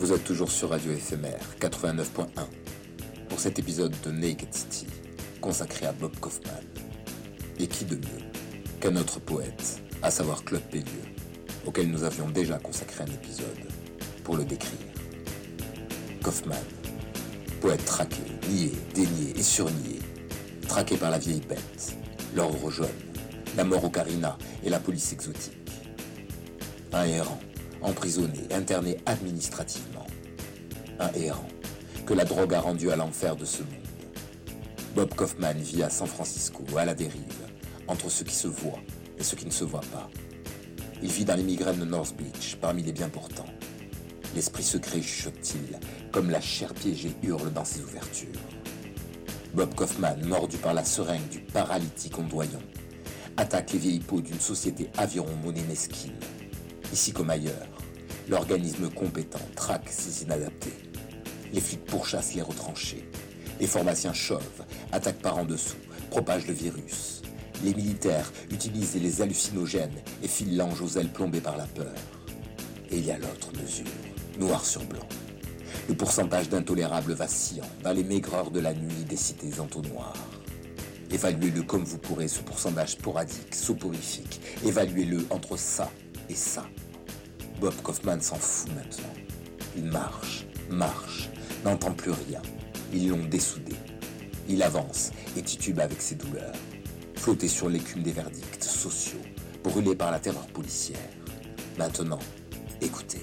Vous êtes toujours sur Radio Éphémère 89.1 pour cet épisode de Naked City consacré à Bob Kaufman. Et qui de mieux qu'un autre poète, à savoir Claude Pellieu, auquel nous avions déjà consacré un épisode, pour le décrire. Kaufman, poète traqué, nié, dénié et surnié, traqué par la vieille bête, l'ordre jaune, la mort ocarina et la police exotique. Un errant, emprisonné, interné administrativement. Un errant que la drogue a rendu à l'enfer de ce monde. Bob Kaufman vit à San Francisco, à la dérive, entre ce qui se voit et ce qui ne se voit pas. Il vit dans les migraines de North Beach, parmi les bien portants. L'esprit secret chuchote-t-il, comme la chair piégée hurle dans ses ouvertures. Bob Kaufman, mordu par la seringue du paralytique ondoyant, attaque les vieilles peaux d'une société aviron monnaie mesquine. Ici comme ailleurs, l'organisme compétent traque ses inadaptés. Les flics pourchassent les retranchés. Les pharmaciens chauves attaquent par en dessous, propagent le virus. Les militaires utilisent les hallucinogènes et filent l'ange aux ailes plombées par la peur. Et il y a l'autre mesure, noir sur blanc. Le pourcentage d'intolérables vacillant dans les maigreurs de la nuit des cités entonnoirs. Évaluez-le comme vous pourrez, ce pourcentage sporadique, soporifique. Évaluez-le entre ça et ça. Bob Kaufman s'en fout maintenant. Il marche, n'entend plus rien. Ils l'ont dessoudé. Il avance et titube avec ses douleurs. Flotté sur l'écume des verdicts sociaux, brûlé par la terreur policière. Maintenant, écoutez.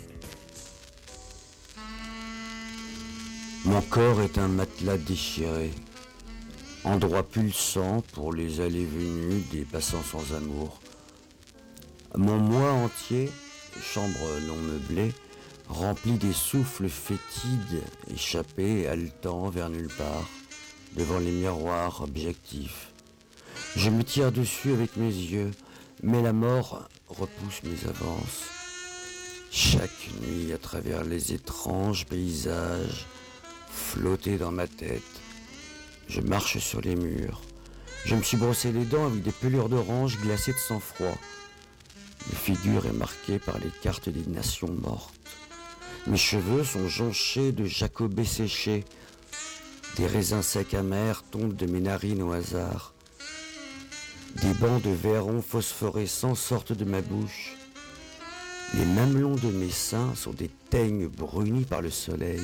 Mon corps est un matelas déchiré, endroit pulsant pour les allées-venues des passants sans amour. Mon moi entier, chambre non meublée, rempli des souffles fétides, échappés, haletants vers nulle part, devant les miroirs objectifs. Je me tire dessus avec mes yeux, mais la mort repousse mes avances. Chaque nuit, à travers les étranges paysages, flottés dans ma tête, je marche sur les murs. Je me suis brossé les dents avec des pelures d'orange glacées de sang-froid. Ma figure est marquée par les cartes des nations mortes. Mes cheveux sont jonchés de jacobés séchés. Des raisins secs amers tombent de mes narines au hasard. Des bancs de verron phosphorescents sortent de ma bouche. Les mamelons de mes seins sont des teignes brunies par le soleil.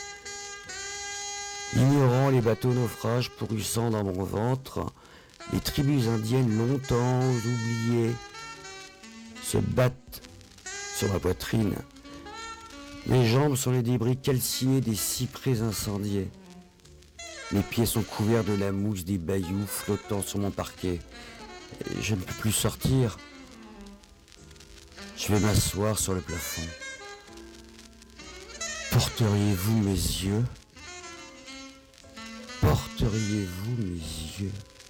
Ignorant les bateaux naufrages pourrissant dans mon ventre, les tribus indiennes longtemps oubliées se battent sur ma poitrine. Mes jambes sont les débris calcinés des cyprès incendiés. Mes pieds sont couverts de la mousse des bayous flottant sur mon parquet. Et je ne peux plus sortir. Je vais m'asseoir sur le plafond. Porteriez-vous mes yeux? Porteriez-vous mes yeux?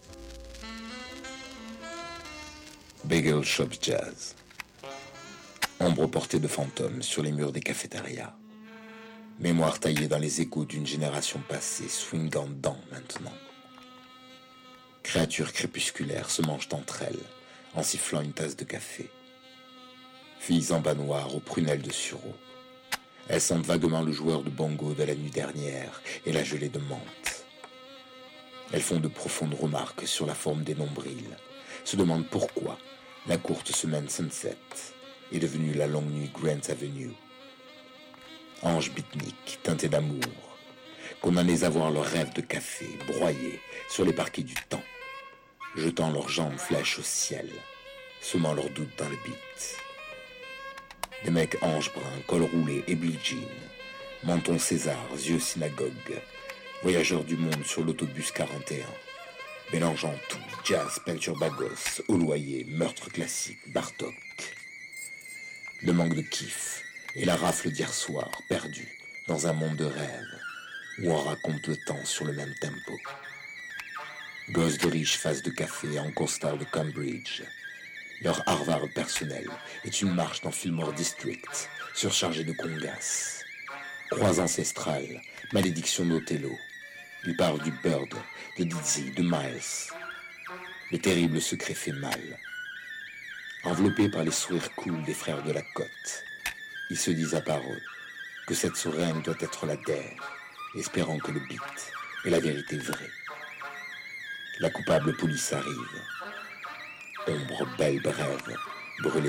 Bagel Shop Jazz. Ombre portée de fantômes sur les murs des cafétérias. Mémoire taillée dans les échos d'une génération passée, swingant dedans maintenant. Créatures crépusculaires se mangent entre elles, en sifflant une tasse de café. Filles en bas noir aux prunelles de sureau. Elles sentent vaguement le joueur de bongo de la nuit dernière et la gelée de menthe. Elles font de profondes remarques sur la forme des nombrils, se demandent pourquoi la courte semaine Sunset est devenue la longue nuit Grant Avenue. Anges beatniks, teintés d'amour, condamnés à voir leurs rêves de café broyés sur les parquets du temps, jetant leurs jambes flèches au ciel, semant leurs doutes dans le beat. Des mecs anges bruns, col roulé et blue jean, menton César, yeux synagogue, voyageurs du monde sur l'autobus 41, mélangeant tout, jazz, peinture bagos, au loyer, meurtre classique, Bartok. Le manque de kiff et la rafle d'hier soir, perdu dans un monde de rêves, où on raconte le temps sur le même tempo. Gosses de riches faces de café en costard de Cambridge. Leur Harvard personnel est une marche dans Fillmore District, surchargée de congas. Croix ancestrales, malédiction d'Othello. Ils parlent du Bird, de Dizzy, de Miles. Le terrible secret fait mal. Enveloppés par les sourires cool des frères de la côte, ils se disent à part eux, que cette souraigne doit être la guerre, espérant que le beat est la vérité vraie. La coupable police arrive. Ombre belle brève, brûlée